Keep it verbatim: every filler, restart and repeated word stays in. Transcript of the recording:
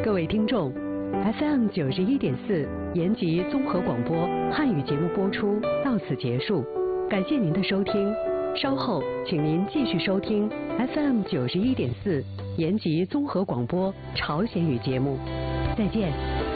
各位听众 ，F M 九十一点四延吉综合广播汉语节目播出到此结束，感谢您的收听。稍后，请您继续收听 F M 九十一点四延吉综合广播朝鲜语节目。再见。